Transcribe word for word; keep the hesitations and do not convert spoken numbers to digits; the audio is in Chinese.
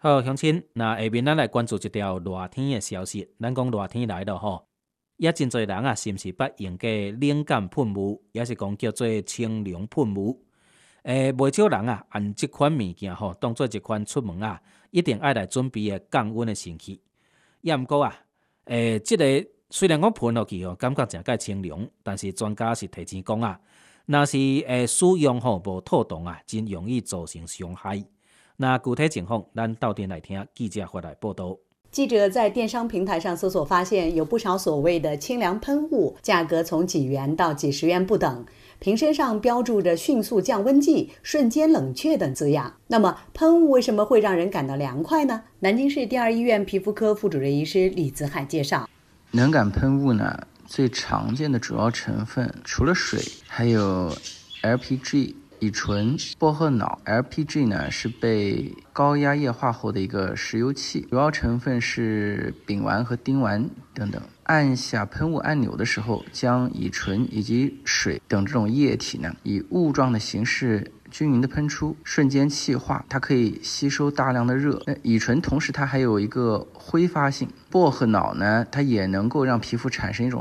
好，乡亲，那下面咱来关注一条热天的消息。咱讲热天来了吼，也真侪人啊，是毋是捌用过冷感喷雾，也是讲叫做清凉喷雾？诶，袂少人啊，按即款物件吼，当做一款出门啊，一定爱来准备的降温的神器。也毋过啊，诶，即、个虽然讲喷落去吼，感觉诚介清凉，但是专家是提醒讲啊，若是诶使用吼无妥当啊，真容易造成伤害。那具体情况，咱到店来听记者发来报道。 记者在电商平台上搜索发现，有不少所谓的清凉喷雾，价格从几元到几十元不等，瓶身上标注着迅速降温剂、瞬间冷却等字样。那么喷雾为什么会让人感到凉快呢？南京市第二医院皮肤科副主任医师李子海介绍， 冷感喷雾呢，最常见的主要成分除了水，还有 L P G、乙醇、薄荷脑。 L P G 呢是被高压液化后的一个石油气，主要成分是丙烷和丁烷等等。按下喷雾按钮的时候，将乙醇以及水等这种液体呢，以雾状的形式均匀的喷出，瞬间气化，它可以吸收大量的热。那乙醇同时它还有一个挥发性，薄荷脑呢，它也能够让皮肤产生一种